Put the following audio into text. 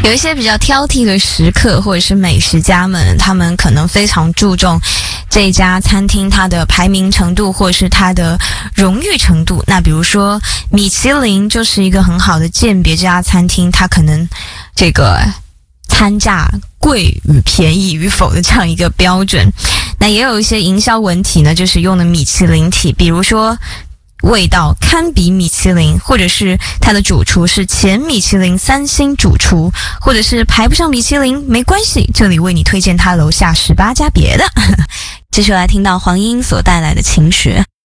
有一些比较挑剔的食客或者是美食家们，他们可能非常注重这家餐厅它的排名程度或者是它的荣誉程度。那比如说米其林就是一个很好的鉴别这家餐厅它可能这个餐价贵与便宜与否的这样一个标准。那也有一些营销文体呢，就是用的米其林体，比如说味道堪比米其林，或者是它的主厨是前米其林3星主厨，或者是排不上米其林没关系，这里为你推荐他楼下18家别的。这是来听到黄莺所带来的情学。